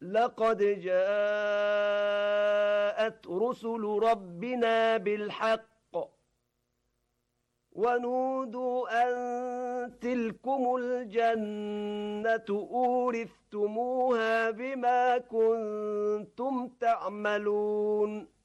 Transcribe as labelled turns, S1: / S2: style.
S1: لقد جاءت رسل ربنا بالحق ونودوا أن تلكم الجنة أورثتموها بما كنتم تعملون